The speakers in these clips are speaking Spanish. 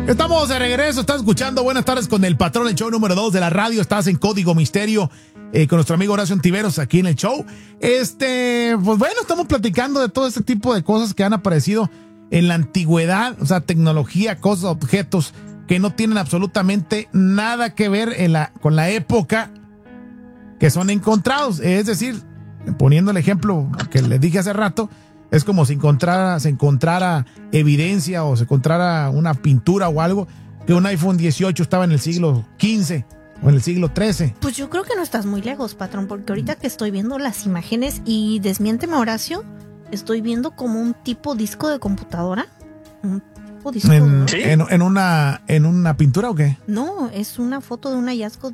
Estamos de regreso, estás escuchando Buenas tardes con el patrón, el show número 2 de la radio. Estás en Código Misterio con nuestro amigo Horacio Ontiveros aquí en el show. Pues bueno, estamos platicando de todo este tipo de cosas que han aparecido en la antigüedad, o sea, tecnología, cosas, objetos que no tienen absolutamente nada que ver con la época que son encontrados. Es decir, poniendo el ejemplo que les dije hace rato, es como si se encontrara evidencia o se encontrara una pintura o algo que un iPhone 18 estaba en el siglo XV o en el siglo XIII. Pues yo creo que no estás muy lejos, patrón, porque ahorita que estoy viendo las imágenes, y desmiénteme, Horacio, estoy viendo como un tipo disco de computadora. Un tipo disco ¿Sí? ¿En una pintura o qué? No, es una foto de un hallazgo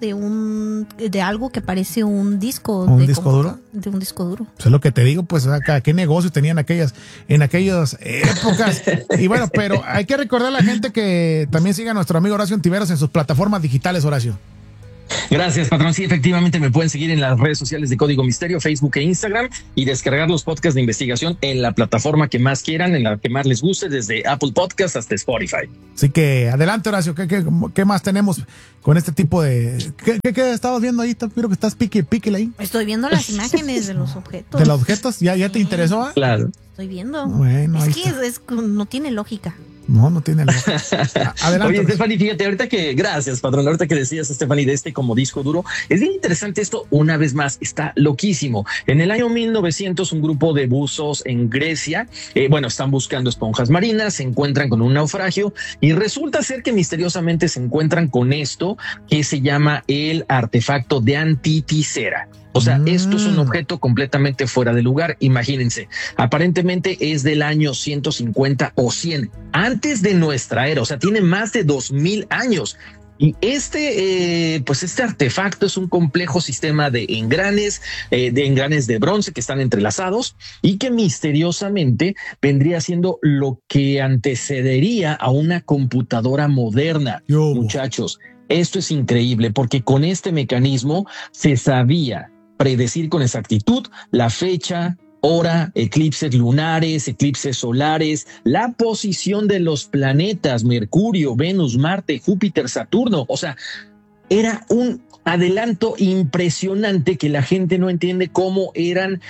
de algo que parece un disco. ¿Un disco duro? De un disco duro. Eso es lo que te digo, pues acá, qué negocios tenían en aquellas épocas. Y bueno, pero hay que recordar a la gente que también siga a nuestro amigo Horacio Ontiveros en sus plataformas digitales, Horacio. Gracias, patrón. Sí, efectivamente me pueden seguir en las redes sociales de Código Misterio, Facebook e Instagram, y descargar los podcasts de investigación en la plataforma que más quieran, en la que más les guste, desde Apple Podcasts hasta Spotify. Así que adelante, Horacio. ¿Qué más tenemos con este tipo de... ¿Qué estabas viendo ahí? Creo que estás píquele ahí. Estoy viendo las imágenes de los objetos. ¿De los objetos? ¿Ya te interesó? ¿Eh? Claro. Estoy viendo. Bueno, es que no tiene lógica. No tiene lógica. Adelante. Oye, Stephanie, fíjate, gracias, patrón, ahorita que decías, Stephanie, de este como disco duro, es bien interesante esto, una vez más, está loquísimo. En el año 1900, un grupo de buzos en Grecia, están buscando esponjas marinas, se encuentran con un naufragio, y resulta ser que misteriosamente se encuentran con esto que se llama el artefacto de Antiticera. O sea, esto es un objeto completamente fuera de lugar. Imagínense, aparentemente es del año 150 o 100 antes de nuestra era. O sea, tiene más de 2000 años. Y este artefacto es un complejo sistema de engranes de bronce que están entrelazados y que misteriosamente vendría siendo lo que antecedería a una computadora moderna. Muchachos, esto es increíble porque con este mecanismo se sabía predecir con exactitud la fecha, hora, eclipses lunares, eclipses solares, la posición de los planetas, Mercurio, Venus, Marte, Júpiter, Saturno. O sea, era un adelanto impresionante que la gente no entiende cómo eran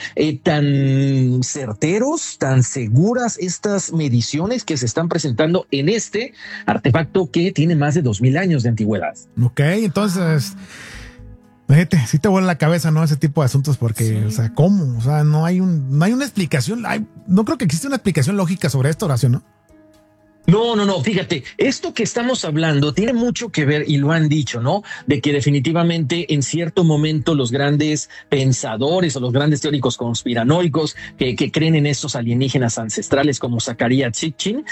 tan certeros, tan seguras estas mediciones que se están presentando en este artefacto que tiene más de 2000 años de antigüedad. Ok, entonces... Fíjate, sí te vuela la cabeza, ¿no? Ese tipo de asuntos porque, sí. O sea, ¿cómo? O sea, no hay una explicación, no creo que exista una explicación lógica sobre esto, Horacio, ¿no? No, fíjate, esto que estamos hablando tiene mucho que ver, y lo han dicho, ¿no? De que definitivamente en cierto momento los grandes pensadores o los grandes teóricos conspiranoicos que creen en estos alienígenas ancestrales como Zecharia Sitchin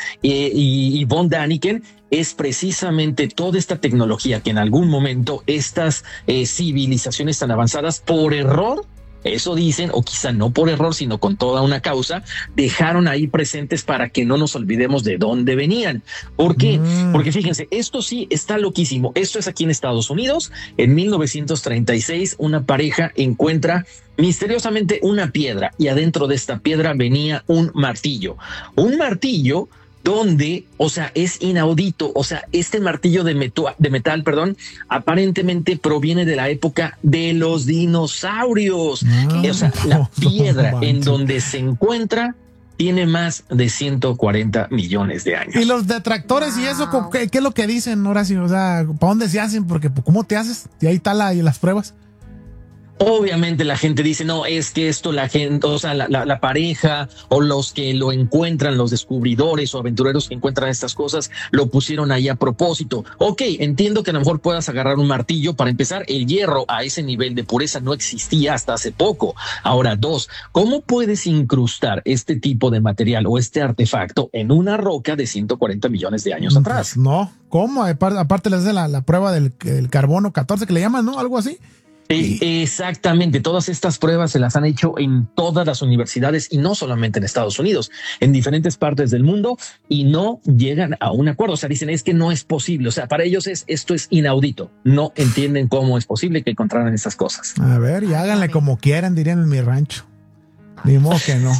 y von Däniken, es precisamente toda esta tecnología que en algún momento estas civilizaciones tan avanzadas por error, eso dicen, o quizá no por error, sino con toda una causa, dejaron ahí presentes para que no nos olvidemos de dónde venían. ¿Por qué? Porque fíjense, esto sí está loquísimo. Esto es aquí en Estados Unidos. En 1936, una pareja encuentra misteriosamente una piedra y adentro de esta piedra venía un martillo. Un martillo donde, o sea, es inaudito. O sea, este martillo de metal, aparentemente proviene de la época de los dinosaurios. O sea, la piedra en donde se encuentra tiene más de 140 millones de años. Y los detractores y eso, ¿qué es lo que dicen, Horacio? O sea, ¿para dónde se hacen? Porque ¿cómo te haces? Y ahí está las pruebas. Obviamente la gente dice, no, es que esto la gente, o sea, la pareja o los que lo encuentran, los descubridores o aventureros que encuentran estas cosas, lo pusieron ahí a propósito. Ok, entiendo que a lo mejor puedas agarrar un martillo. Para empezar, el hierro a ese nivel de pureza no existía hasta hace poco. Ahora, dos, ¿cómo puedes incrustar este tipo de material o este artefacto en una roca de 140 millones de años atrás? No, ¿cómo? Aparte les hace la prueba del carbono 14 que le llaman, ¿no? Algo así. Exactamente, todas estas pruebas se las han hecho en todas las universidades y no solamente en Estados Unidos, en diferentes partes del mundo, y no llegan a un acuerdo. O sea, dicen, es que no es posible. O sea, para ellos esto es inaudito. No entienden cómo es posible que encontraran estas cosas. A ver, y háganle como quieran, dirían en mi rancho. Ni modo que no.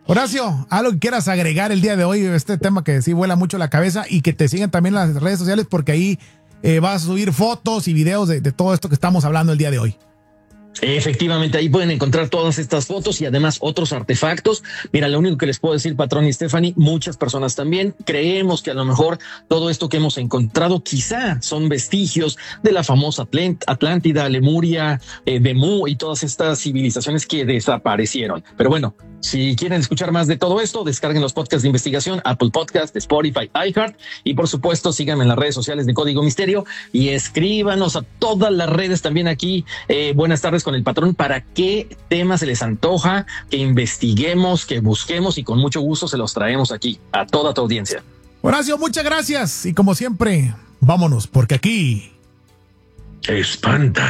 Horacio, algo que quieras agregar el día de hoy, este tema que sí vuela mucho la cabeza, y que te sigan también en las redes sociales, porque ahí vas a subir fotos y videos de todo esto que estamos hablando el día de hoy. Efectivamente, ahí pueden encontrar todas estas fotos y además otros artefactos. Mira, lo único que les puedo decir, Patrón y Stephanie, muchas personas también creemos que a lo mejor todo esto que hemos encontrado quizá son vestigios de la famosa Atlántida, Lemuria, Bemu y todas estas civilizaciones que desaparecieron. Pero bueno, si quieren escuchar más de todo esto, descarguen los podcasts de investigación, Apple Podcast, Spotify, iHeart, y por supuesto síganme en las redes sociales de Código Misterio y escríbanos a todas las redes también aquí. Buenas tardes con el Patrón, para qué tema se les antoja que investiguemos, que busquemos, y con mucho gusto se los traemos aquí a toda tu audiencia. Horacio, muchas gracias, y como siempre, vámonos, porque aquí espanta.